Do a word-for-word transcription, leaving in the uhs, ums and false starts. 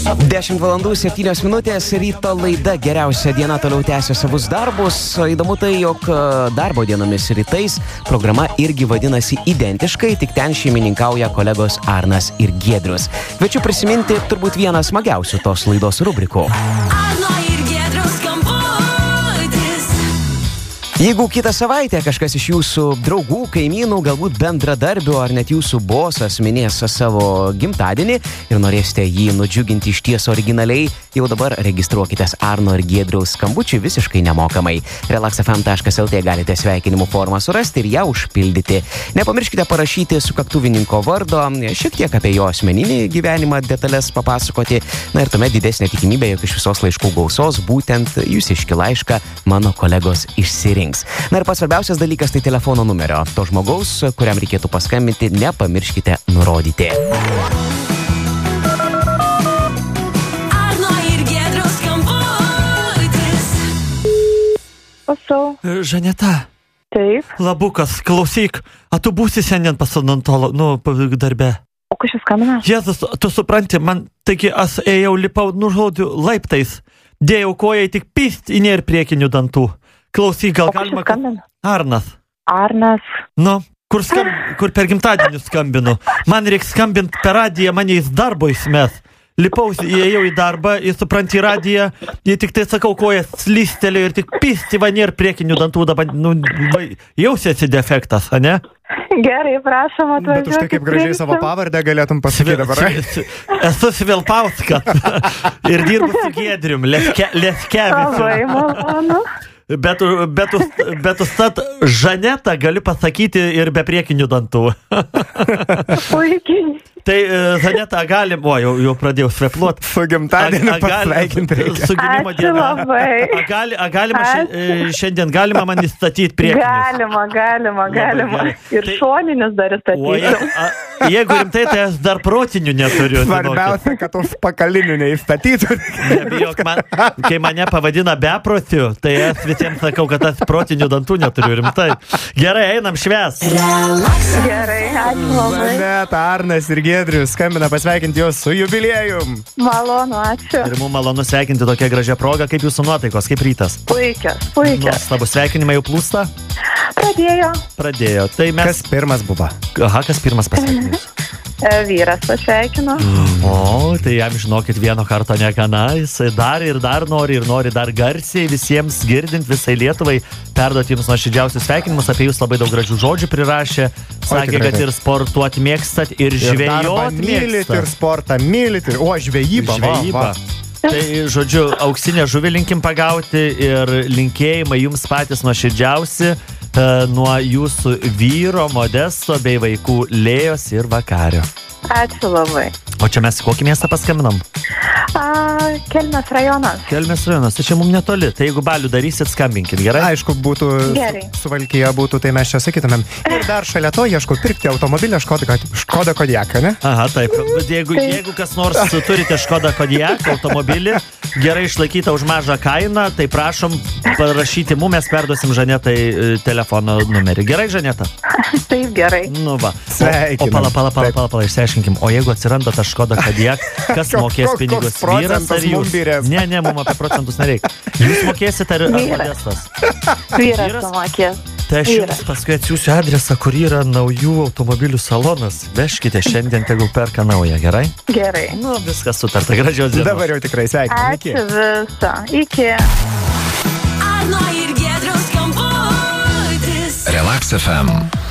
dešimt valandų septynios minutės, ryto laida Geriausia diena toliau tęsia savus darbus. Įdomu tai, jog darbo dienomis rytais programa irgi vadinasi identiškai, tik ten šeimininkauja kolegos Arnas ir Giedrius. Kviečiu prisiminti turbūt vieną smagiausių tos laidos rubrikų. Arno ir Giedrius kamputis. Jeigu kitą savaitę kažkas iš jūsų draugų, kaimynų, galbūt bendradarbių ar net jūsų bosas minės savo gimtadienį ir norėsite jį nudžiuginti iš ties originaliai, jau dabar registruokitės Arno ir Giedriaus skambučiui visiškai nemokamai. relax f m taškas l t galite sveikinimų formą surasti ir ją užpildyti. Nepamirškite parašyti sukaktuvininko vardo, šiek tiek apie jo asmeninį gyvenimą detalės papasakoti, na ir tuomet didesnė tikimybė, jog iš visos laiškų gausos būtent jūsiški laišką mano kolegos išsirinks. Na ir pats svarbiausias dalykas tai telefono numerio. To žmogaus, kuriam reikėtų paskambinti, nepamirškite nurodyti. Arno ir Giedriaus kamputis. Pasau. Žaneta. Taip. Labukas, klausyk, a tu būsi šiandien pas odontologą, nu, darbe? O kas šis skambina? Jėzus, tu supranti, man, taigi, aš ėjau, lipau, nu, žodžiu, laiptais, dėjau kojai tik pyst į nėr priekinių dantų. Klausyk, gal galima... Arnas. Arnas. Nu, kur, skam... kur per gimtadienį skambinu. Man reikia skambinti per radiją, mane jis darbo įsmes. Lipausi, įėjau į darbą, jis supranti į radiją, jie tik tai sakau, kojas slystelėjo ir tik pisti va nėr priekinių dantų, dabar, nu, va, jausiasi defektas, a ne? Gerai, prašom atvažiuoti. Bet už tai kaip gražiai savo pavardę galėtum pasakyti dabar. Esu Svilpauskas ir dirbu su Giedrium, Leskevičiu. Labai malonu. Bet, bet, bet užtat Žanetą gali pasakyti ir be priekinių dantų. Puikiai. Tai Žaneta, galim, o jau, jau pradėjau svepluoti. Su gimtadieniu pasveikinti reikia. Su gimimo diena. Ačiū labai. A, gali, a galima ši, šiandien galima man įstatyti priekinius? Galima, galima, galima. Ir tai, šoninius dar įstatyti. Jeigu rimtai, tai aš dar protinių neturiu. Svarbiausia, kad už pakalinių neįstatytų. Nebijok, man, kai mane pavadina beprotiu, tai aš visiems sakau, kad aš protinių dantų neturiu rimtai. Gerai, einam švęs. Gerai, ačiū labai. Žaneta, Arnas ir Giedrius skambina pasveikinti jūs su jubiliejum. Malonu, ačiū. Ir mums malonu sveikinti tokią gražią progą. Kaip jūsų nuotaikos, kaip rytas? Puikios, puikios. Nuostabu, sveikinimai jau plūsta? Pradėjo. Pradėjo. Tai mes... Kas pirmas buvo? Aha, kas pirmas pasveikinimas? Vyras pasveikino. O, tai jam žinokit vieno karto negana. Jisai dar ir dar nori ir nori dar garsiai visiems girdint, visai Lietuvai perduoti jums nuoširdžiausius sveikinimus. Apie jūs labai daug gražių žodžių prirašė. Sakė, kad ir sportuot mėgstat, ir žvejot mėgstat. Mylit ir sportą, mylit ir... O, žvejybą. Žvejybą. Tai, žodžiu, auksinę žuvį linkim pagauti ir linkėjimai jums patys nuoširdžiausi e, nuo jūsų vyro Modesto bei vaikų Lėjos ir Vakario. Ačiū labai. O čia mes į kokį miestą paskambinam? A, Kelmės rajonas. Kelmės rajonas, tai čia mums netoli. Tai jeigu balių darysit, skambinkit, gerai? Aišku, būtų Gerai. Suvalkyje būtų, tai mes čia sakytumėm. Ir dar šalia to ieškau pirkti automobilį Škoda, Škoda Kodiaką, ne? Aha, taip. Jeigu, jeigu kas nors turite Škoda Kodiak automobilį, gerai išlaikytą už mažą kainą, tai prašom parašyti mums, mes perduosim Žanetai telefono numerį. Gerai, Žaneta? Taip, gerai. Nu va. Sveikinam. O, o pala, pala, pala, pala, pala, išsiaiškinkim. O jeigu atsiranda ta Škoda Kodiak, kas mokės pinigus? Vyras ar jūs? Ne, ne, mums apie procentus nereikia. Jūs mokėsite ar Modestas? Vyras sumokės. Tai aš jums paskui atsiųsiu adresą, kur yra naujų automobilių salonas. Veškite šiandien, tegul perka naują, gerai? Gerai. Nu, viskas sutarta, gražios dienos. Dabar jau tikrai sveikinam. Ačiū visą. Iki. Arno ir Giedriaus kamputis. Relax F M.